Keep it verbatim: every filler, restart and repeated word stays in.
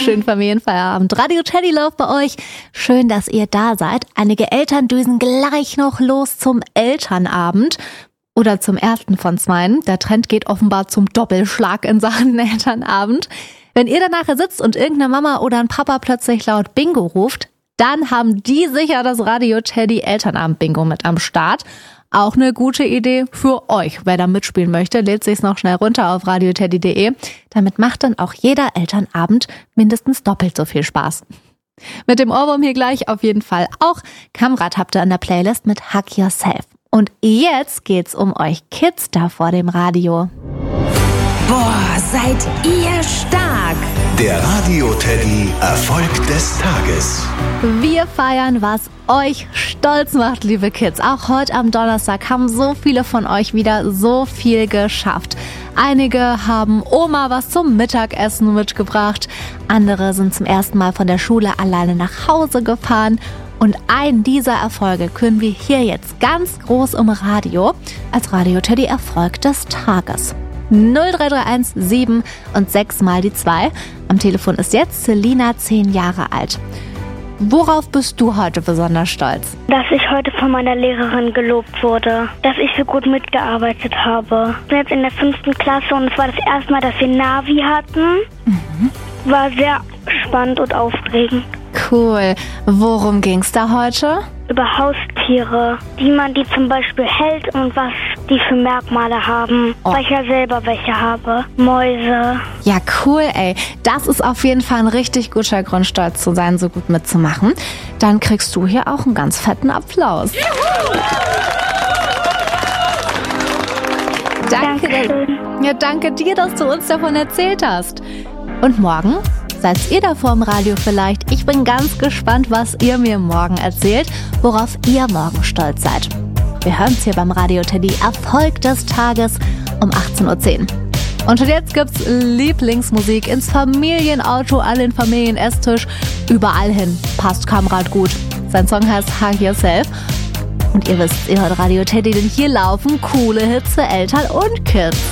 Schönen Familienfeierabend. Radio Teddy Love bei euch. Schön, dass ihr da seid. Einige Eltern düsen gleich noch los zum Elternabend. Oder zum ersten von zweien. Der Trend geht offenbar zum Doppelschlag in Sachen Elternabend. Wenn ihr danach sitzt und irgendeine Mama oder ein Papa plötzlich laut Bingo ruft, dann haben die sicher das Radio Teddy Elternabend Bingo mit am Start. Auch eine gute Idee für euch. Wer da mitspielen möchte, lädt sich's noch schnell runter auf radio teddy punkt de. Damit macht dann auch jeder Elternabend mindestens doppelt so viel Spaß. Mit dem Ohrwurm hier gleich auf jeden Fall auch. Kamrat habt ihr an der Playlist mit Hug Yourself. Und jetzt geht's um euch Kids da vor dem Radio. Boah, seid ihr stark! Der Radio Teddy Erfolg des Tages. Wir feiern, was euch stolz macht, liebe Kids. Auch heute am Donnerstag haben so viele von euch wieder so viel geschafft. Einige haben Oma was zum Mittagessen mitgebracht. Andere sind zum ersten Mal von der Schule alleine nach Hause gefahren. Und einen dieser Erfolge können wir hier jetzt ganz groß im Radio als Radio Teddy Erfolg des Tages. null drei drei eins sieben und sechs mal die zwei. Am Telefon ist jetzt Selina, zehn Jahre alt. Worauf bist du heute besonders stolz? Dass ich heute von meiner Lehrerin gelobt wurde, dass ich so gut mitgearbeitet habe. Ich bin jetzt in der fünften Klasse und es war das erste Mal, dass wir Navi hatten. Mhm. War sehr spannend und aufregend. Cool. Worum ging's da heute? Über Haustiere, wie man die zum Beispiel hält und was die für Merkmale haben. Oh. Weil ich ja selber welche habe. Mäuse. Ja, cool, ey. Das ist auf jeden Fall ein richtig guter Grund, stolz zu sein, so gut mitzumachen. Dann kriegst du hier auch einen ganz fetten Applaus. Juhu! Danke, Dankeschön. Ja, danke dir, dass du uns davon erzählt hast. Und morgen? Seid ihr da vor dem Radio vielleicht? Ich bin ganz gespannt, was ihr mir morgen erzählt, worauf ihr morgen stolz seid. Wir hören es hier beim Radio Teddy Erfolg des Tages um achtzehn Uhr zehn. Und schon jetzt gibt's Lieblingsmusik ins Familienauto, an den Familienesstisch, überall hin. Passt Kamrat gut. Sein Song heißt Hug Yourself. Und ihr wisst, ihr hört Radio Teddy, denn hier laufen coole Hits für Eltern und Kids.